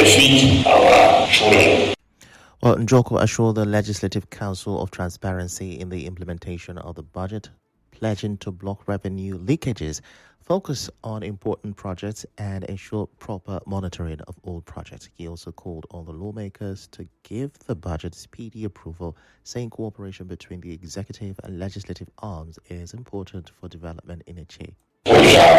benefit our children. Well, Njoku assured the Legislative Council of transparency in the implementation of the budget, pledging to block revenue leakages, focus on important projects, and ensure proper monitoring of all projects. He also called on the lawmakers to give the budget speedy approval, saying cooperation between the executive and legislative arms is important for development in Aceh. We are